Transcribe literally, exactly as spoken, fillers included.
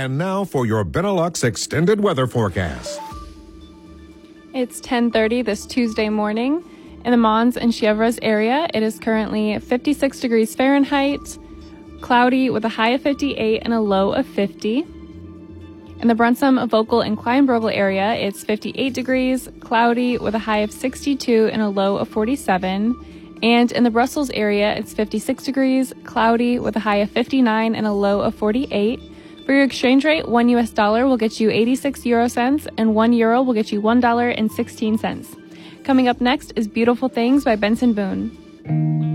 And now for your Benelux extended weather forecast. It's ten thirty this Tuesday morning. In the Mons and Chèvres area, it is currently fifty-six degrees Fahrenheit, cloudy with a high of fifty-eight and a low of fifty. In the Brunssum, Vogel, and Kleinbrogel area, it's fifty-eight degrees, cloudy with a high of sixty-two and a low of forty-seven. And in the Brussels area, it's fifty-six degrees, cloudy with a high of fifty-nine and a low of forty-eight. For your exchange rate, one U S dollar will get you eighty-six euro cents and one euro will get you one dollar and sixteen cents. Coming up next is Beautiful Things by Benson Boone.